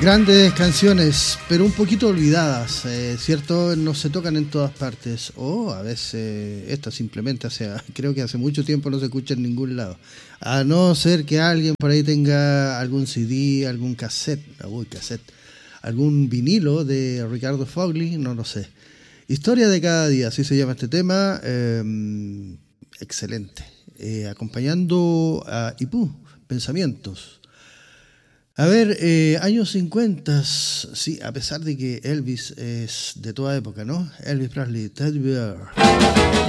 Grandes canciones, pero un poquito olvidadas, ¿cierto? No se tocan en todas partes. O a veces esta simplemente creo que hace mucho tiempo no se escucha en ningún lado. A no ser que alguien por ahí tenga algún CD, algún cassette, algún vinilo de Ricardo Fogli, no lo sé. Historia de cada día, así se llama este tema. Excelente. Acompañando a Ipú, Pensamientos. A ver, años 50, sí, a pesar de que Elvis es de toda época, ¿no? Elvis Presley, Teddy Bear.